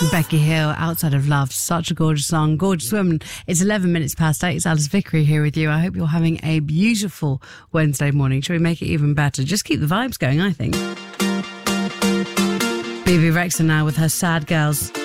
Becky Hill, Outside of Love, such a gorgeous song, gorgeous woman. It's 11 minutes past 8. It's Alice Vickery here with you. I hope you're having a beautiful Wednesday morning. Shall we make it even better? Just keep the vibes going, I think. BB Rexha now with her Sad Girls.